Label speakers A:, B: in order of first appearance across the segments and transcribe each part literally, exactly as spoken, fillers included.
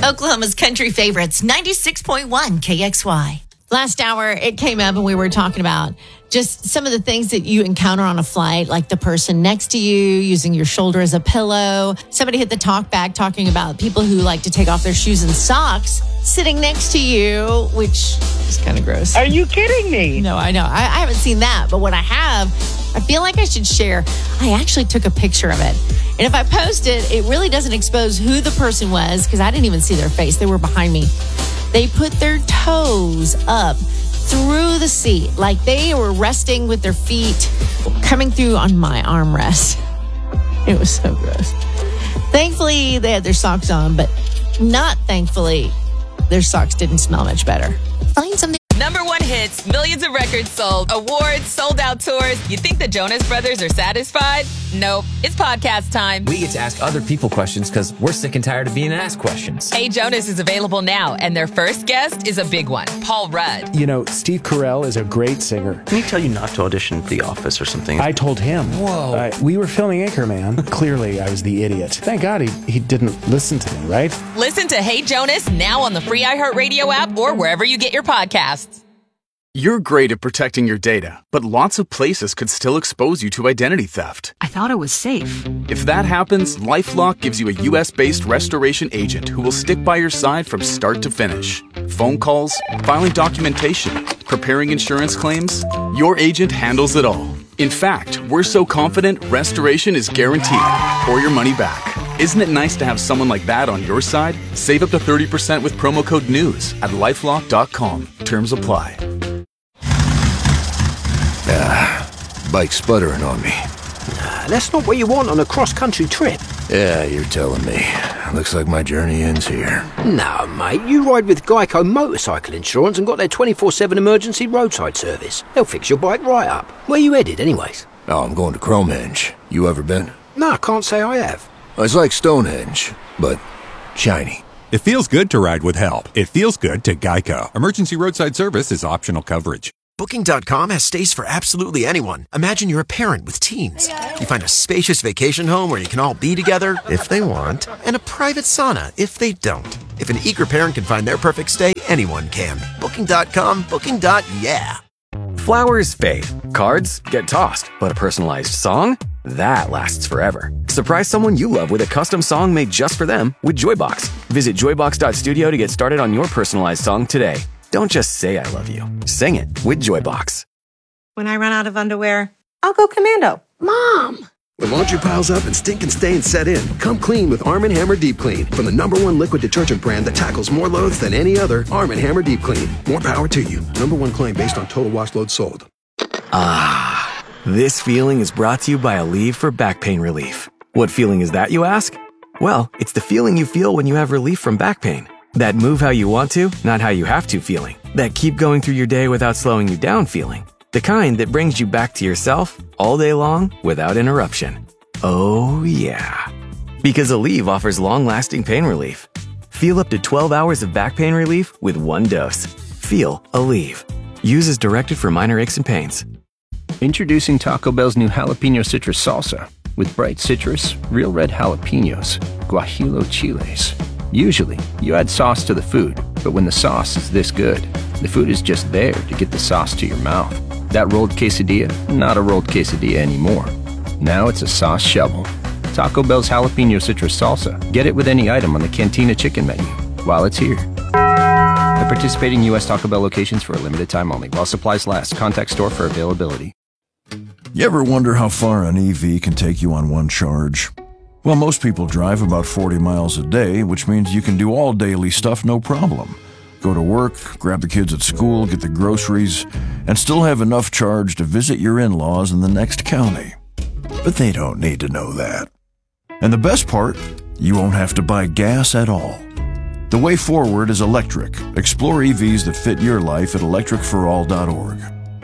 A: Oklahoma's country favorites, ninety-six point one K X Y. Last hour, it came up and we were talking about just some of the things that you encounter on a flight, like the person next to you using your shoulder as a pillow. Somebody hit the talk back talking about people who like to take off their shoes and socks sitting next to you, which is kind of gross.
B: Are you kidding me?
A: No, I know. I, I haven't seen that. But what I have, I feel like I should share. I actually took a picture of it. And if I post it, it really doesn't expose who the person was because I didn't even see their face. They were behind me. They put their toes up through the seat, like they were resting with their feet coming through on my armrest. It was so gross. Thankfully, they had their socks on, but not thankfully, their socks didn't smell much better. Find something.
C: Number one hits, millions of records sold, awards, sold out tours. You think the Jonas Brothers are satisfied? Nope. It's podcast time.
D: We get to ask other people questions because we're sick and tired of being asked questions.
C: Hey Jonas is available now, and their first guest is a big one, Paul Rudd.
E: You know, Steve Carell is a great singer.
F: Can he tell you not to audition for The Office or something?
E: I told him.
D: Whoa.
E: Uh, we were filming Anchorman. Clearly, I was the idiot. Thank God he, he didn't listen to me, right?
C: Listen to Hey Jonas now on the free iHeartRadio app or wherever you get your podcasts.
G: You're great at protecting your data, but lots of places could still expose you to identity theft.
H: I thought it was safe.
G: If that happens, LifeLock gives you a U S-based restoration agent who will stick by your side from start to finish. Phone calls, filing documentation, preparing insurance claims, your agent handles it all. In fact, we're so confident restoration is guaranteed or your money back. Isn't it nice to have someone like that on your side? Save up to thirty percent with promo code NEWS at lifelock dot com. Terms apply.
I: Ah, bike's sputtering on me.
J: Nah, that's not what you want on a cross-country trip.
I: Yeah, you're telling me. Looks like my journey ends here.
J: No, mate, you ride with Geico Motorcycle Insurance and got their twenty-four seven emergency roadside service. They'll fix your bike right up. Where you headed, anyways?
I: Oh, I'm going to Cromenge. You ever been?
J: No, I can't say I have.
I: It's like Stonehenge, but shiny.
K: It feels good to ride with help. It feels good to Geico. Emergency roadside service is optional coverage.
L: Booking dot com has stays for absolutely anyone. Imagine you're a parent with teens. You find a spacious vacation home where you can all be together, if they want, and a private sauna, if they don't. If an eager parent can find their perfect stay, anyone can. Booking dot com, booking. Yeah.
M: Flowers fade. Cards get tossed. But a personalized song? That lasts forever. Surprise someone you love with a custom song made just for them with Joybox. Visit joybox dot studio to get started on your personalized song today. Don't just say I love you. Sing it with Joybox.
N: When I run out of underwear, I'll go commando. Mom!
O: When laundry piles up and stinking stains set in, come clean with Arm and Hammer Deep Clean. From the number one liquid detergent brand that tackles more loads than any other, Arm and Hammer Deep Clean. More power to you. Number one claim based on total wash load sold.
M: Ah, this feeling is brought to you by Aleve for back pain relief. What feeling is that, you ask? Well, it's the feeling you feel when you have relief from back pain. That move how you want to, not how you have to feeling. That keep going through your day without slowing you down feeling. The kind that brings you back to yourself all day long without interruption. Oh yeah. Because Aleve offers long-lasting pain relief. Feel up to twelve hours of back pain relief with one dose. Feel Aleve. Use as directed for minor aches and pains.
F: Introducing Taco Bell's new jalapeno citrus salsa. With bright citrus, real red jalapenos, guajillo chiles. Usually, you add sauce to the food, but when the sauce is this good, the food is just there to get the sauce to your mouth. That rolled quesadilla, not a rolled quesadilla anymore. Now it's a sauce shovel. Taco Bell's jalapeno citrus salsa. Get it with any item on the Cantina chicken menu while it's here. At participating U S Taco Bell locations for a limited time only. While supplies last. Contact store for availability.
P: You ever wonder how far an E V can take you on one charge? Well, most people drive about forty miles a day, which means you can do all daily stuff no problem. Go to work, grab the kids at school, get the groceries, and still have enough charge to visit your in-laws in the next county. But they don't need to know that. And the best part, you won't have to buy gas at all. The way forward is electric. Explore E Vs that fit your life at electric for all dot org.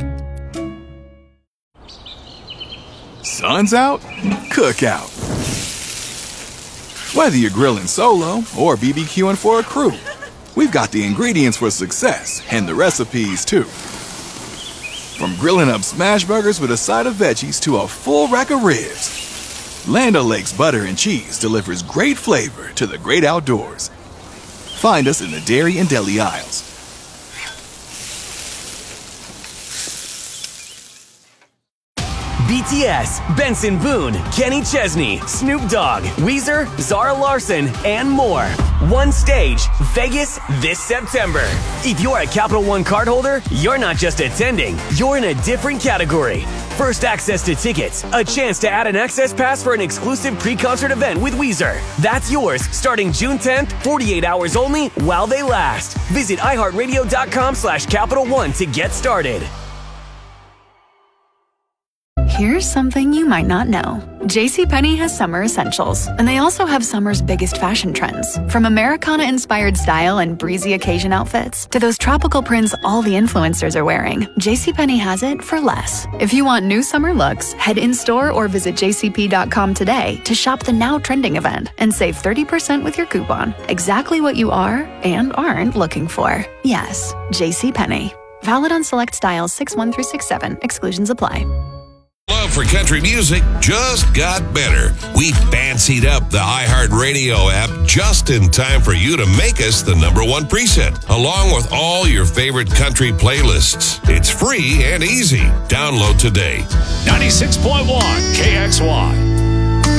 Q: Sun's out, cookout. Whether you're grilling solo or BBQing for a crew, we've got the ingredients for success and the recipes too. From grilling up smash burgers with a side of veggies to a full rack of ribs, Land O'Lakes butter and cheese delivers great flavor to the great outdoors. Find us in the dairy and deli aisles.
B: B T S, Benson Boone, Kenny Chesney, Snoop Dogg, Weezer, Zara Larson, and more. One stage, Vegas this September. If you're a Capital One cardholder, you're not just attending, you're in a different category. First access to tickets, a chance to add an access pass for an exclusive pre-concert event with Weezer. That's yours starting June tenth, forty-eight hours only while they last. Visit iHeartRadio.com slash Capital One to get started.
H: Here's something you might not know. JCPenney has summer essentials, and they also have summer's biggest fashion trends. From Americana-inspired style and breezy occasion outfits to those tropical prints all the influencers are wearing, JCPenney has it for less. If you want new summer looks, head in-store or visit j c p dot com today to shop the now trending event and save thirty percent with your coupon. Exactly what you are and aren't looking for. Yes, JCPenney. Valid on select styles six one through six seven. Exclusions apply.
R: Love for country music just got better. We fancied up the iHeartRadio app just in time for you to make us the number one preset, along with all your favorite country playlists. It's free and easy. Download today.
S: ninety-six point one K X Y.